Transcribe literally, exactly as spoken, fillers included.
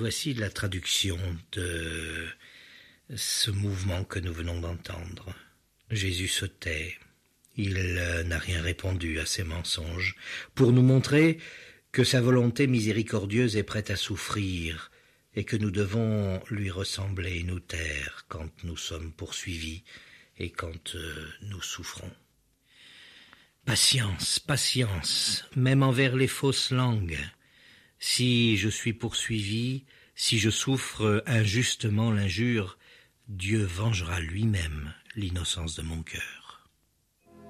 Voici la traduction de ce mouvement que nous venons d'entendre. Jésus se tait. Il n'a rien répondu à ces mensonges pour nous montrer que sa volonté miséricordieuse est prête à souffrir et que nous devons lui ressembler et nous taire quand nous sommes poursuivis et quand euh, nous souffrons. Patience, patience, même envers les fausses langues. Si je suis poursuivi, si je souffre injustement l'injure, Dieu vengera lui-même l'innocence de mon cœur.